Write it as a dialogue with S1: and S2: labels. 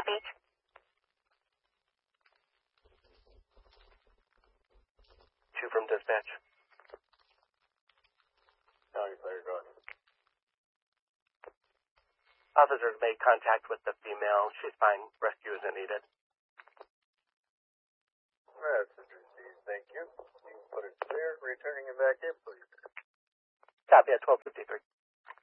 S1: Beach.
S2: 2 from dispatch.
S3: Now you're clear, go ahead.
S2: Officers made contact with the female. She's fine. Rescue isn't needed.
S3: Message received, thank you. You can put it clear. Returning it back in, please.
S2: Copy at 12:53.